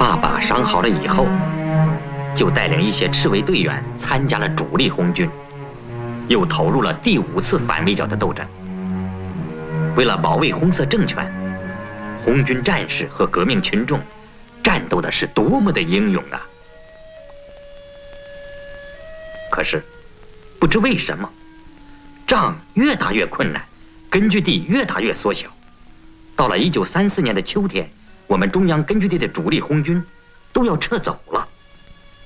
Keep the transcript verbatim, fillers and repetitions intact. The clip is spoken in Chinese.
爸爸伤好了以后，就带领一些赤卫队员参加了主力红军，又投入了第五次反围剿的斗争。为了保卫红色政权，红军战士和革命群众战斗的是多么的英勇啊！可是，不知为什么，仗越打越困难，根据地越打越缩小。到了一九三四年的秋天，我们中央根据地的主力红军都要撤走了。